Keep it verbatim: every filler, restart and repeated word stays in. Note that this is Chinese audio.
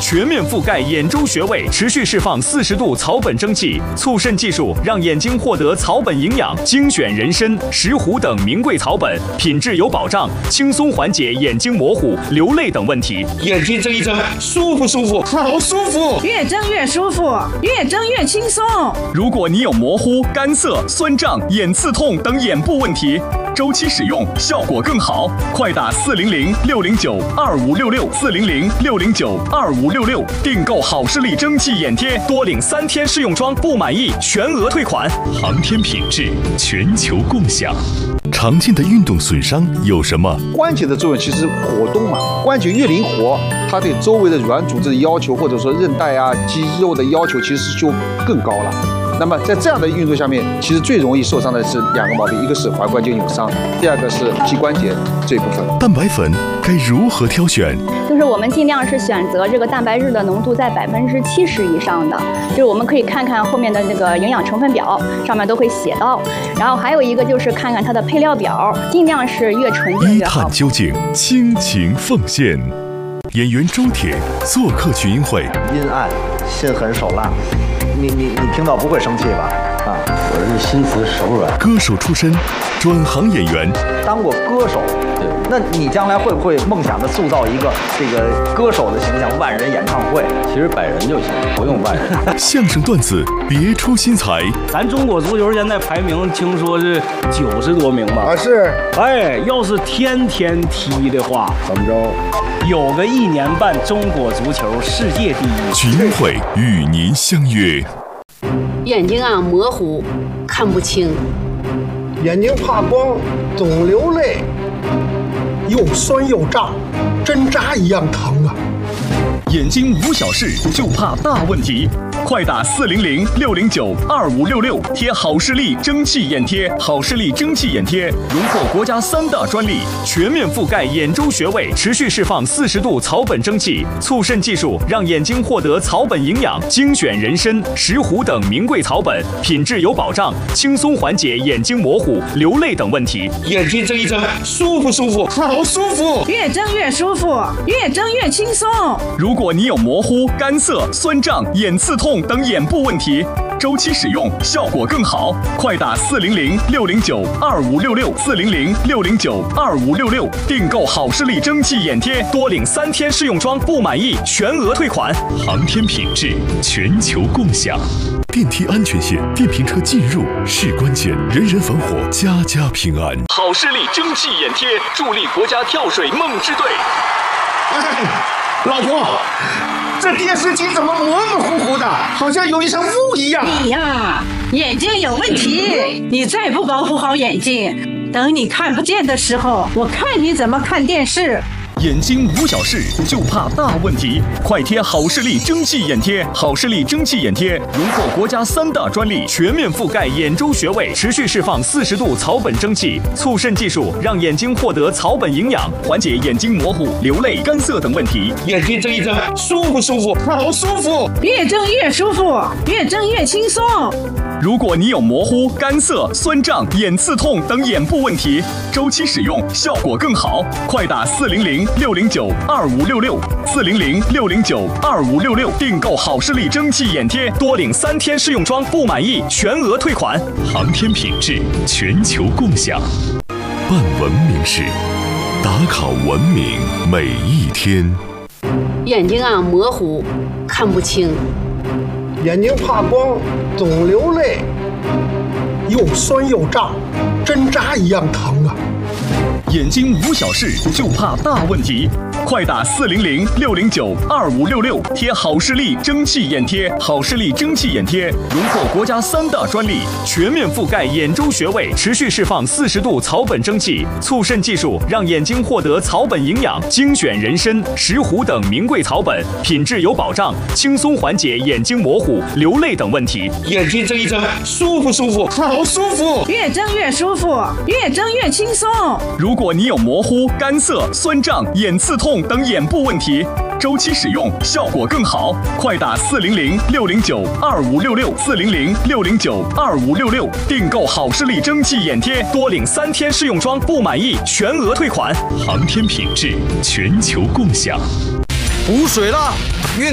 全面覆盖眼周穴位，持续释放四十度草本蒸汽，促渗技术让眼睛获得草本营养，精选人参、石斛等名贵草本，品质有保障，轻松缓解眼睛模糊、流泪等问题。 眼睛睁一睁，舒服舒服，好舒服， 越睁越舒服，越睁越轻松。 如果你有模糊、干涩、酸胀、眼刺痛等眼部问题，周期使用效果更好，快打四零零六零九二五六六四零零六零九二五六六订购好视力蒸汽眼贴，多领三天试用装，不满意全额退款。航天品质，全球共享。 常见的运动损伤有什么？ 关节的作用其实活动嘛，关节越灵活，它对周围的软组织的要求，或者说韧带啊、肌肉的要求，其实就更高了。那么在这样的运动下面，其实最容易受伤的是两个毛病，一个是踝关节扭伤，第二个是膝关节这一部分。 蛋白粉该如何挑选？ 就是我们尽量是选择这个蛋白质的浓度在百分之七十以上的，就是我们可以看看后面的那个营养成分表，上面都会写到。然后还有一个就是看看它的配料表，尽量是越纯净一越好。 探究竟，倾情奉献。演员周铁做客群英会， 阴暗、心狠手辣，你你你听到不会生气吧？啊， 我是心慈手软。 歌手出身，转行演员， 当过歌手，对，那你将来会不会梦想着塑造一个这个歌手的形象？万人演唱会， 其实百人就行，不用万人。 相声段子别出心裁。 咱中国足球现在排名听说是九十多名吧？ 啊是。 哎，要是天天踢的话，怎么着？有个一年半，中国足球世界第一。 群英会与您相约。 眼睛啊模糊，看不清； 眼睛怕光，总流泪，又酸又胀，针扎一样疼啊！ 眼睛无小事，就怕大问题。快打四零零六零九二五六六贴好视力蒸汽眼贴，好视力蒸汽眼贴荣获国家三大专利，全面覆盖眼周穴位，持续释放四十度草本蒸汽，促渗技术让眼睛获得草本营养，精选人参、石斛等名贵草本，品质有保障，轻松缓解眼睛模糊、流泪等问题。 眼睛睁一睁，舒服舒服，好舒服， 越睁越舒服，越睁越轻松。 如果你有模糊、干涩、酸胀、眼刺痛等眼部问题，周期使用效果更好，快打四零零六零九二五六六四零零六零九二五六六订购好视力蒸汽眼贴，多领三天试用装，不满意全额退款。航天品质，全球共享。 电梯安全线，电瓶车进入是关键，人人防火，家家平安。 好视力蒸汽眼贴，助力国家跳水梦之队。 哎，老婆，这电视机怎么模模糊糊的，好像有一层雾一样？ 你呀，眼睛有问题，你再不保护好眼睛，等你看不见的时候，我看你怎么看电视。 眼睛无小事，就怕大问题。快贴好视力蒸汽眼贴，好视力蒸汽眼贴荣获国家三大专利，全面覆盖眼周穴位，持续释放四十度草本蒸汽，促渗技术让眼睛获得草本营养，缓解眼睛模糊、流泪、干涩等问题。 眼睛睁一睁，舒服舒服，好舒服， 越睁越舒服，越睁越轻松。 如果你有模糊、干涩、酸胀、眼刺痛等眼部问题，周期使用效果更好，快打四零零六零九二五六六四零零六零九二五六六订购好视力蒸汽眼贴，多领三天试用装，不满意全额退款。航天品质，全球共享。 办文明事，打卡文明每一天。 眼睛啊模糊，看不清； 眼睛怕光，总流泪，又酸又胀，针扎一样疼啊！ 眼睛无小事，就怕大问题。快打四零零六零九二五六六贴好视力蒸汽眼贴，好视力蒸汽眼贴荣获国家三大专利，全面覆盖眼周穴位，持续释放四十度草本蒸汽，促渗技术让眼睛获得草本营养，精选人参、石斛等名贵草本，品质有保障，轻松缓解眼睛模糊、流泪等问题。 眼睛睁一睁，舒服舒服，好舒服， 越睁越舒服，越睁越轻松。 如果你有模糊、干涩、酸胀、眼刺痛等眼部问题，周期使用效果更好，快打四零零六零九二五六六四零零六零九二五六六订购好视力蒸汽眼贴，多领三天试用装，不满意全额退款。航天品质，全球共享。 补水了，运